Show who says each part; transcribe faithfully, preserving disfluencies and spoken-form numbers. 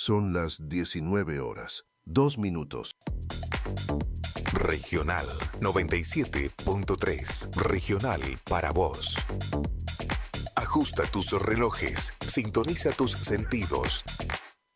Speaker 1: Son las diecinueve horas, dos minutos.
Speaker 2: Regional noventa y siete punto tres. Regional para vos. Ajusta tus relojes, sintoniza tus sentidos.